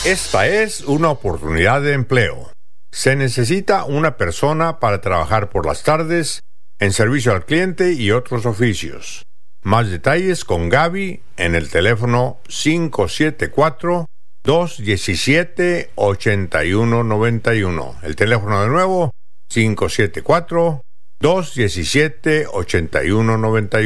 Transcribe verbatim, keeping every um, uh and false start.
Esta es una oportunidad de empleo. Se necesita una persona para trabajar por las tardes en servicio al cliente y otros oficios. Más detalles con Gaby en el teléfono cinco siete cuatro, dos uno siete, ocho uno nueve uno. El teléfono de nuevo, cinco siete cuatro, dos uno siete, ocho uno nueve uno.